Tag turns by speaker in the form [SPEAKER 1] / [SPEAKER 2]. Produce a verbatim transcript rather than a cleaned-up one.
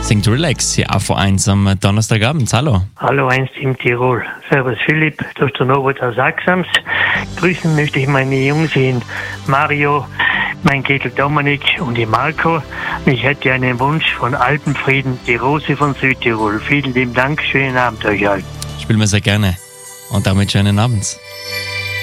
[SPEAKER 1] Singt Relax hier auf eins am Donnerstagabend. Hallo.
[SPEAKER 2] Hallo, eins Team Tirol. Servus Philipp, das ist der Norbert aus Axams. Grüßen möchte ich meine Jungs in Mario, mein Kegel Dominik und die Marco. Ich hätte einen Wunsch von Alpenfrieden, die Rose von Südtirol. Vielen lieben Dank, schönen Abend euch allen.
[SPEAKER 1] Spielen wir sehr gerne. Und damit schönen Abend.